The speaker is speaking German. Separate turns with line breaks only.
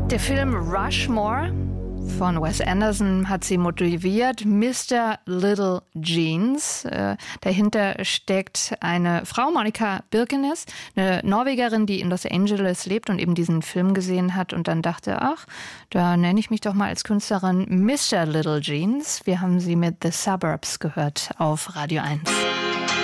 Der Film Rushmore von Wes Anderson hat sie motiviert. Mr. Little Jeans. Dahinter steckt eine Frau, Monica Birkenes, eine Norwegerin, die in Los Angeles lebt und eben diesen Film gesehen hat und dann dachte, ach, da nenne ich mich doch mal als Künstlerin Mr. Little Jeans. Wir haben sie mit The Suburbs gehört auf Radio 1.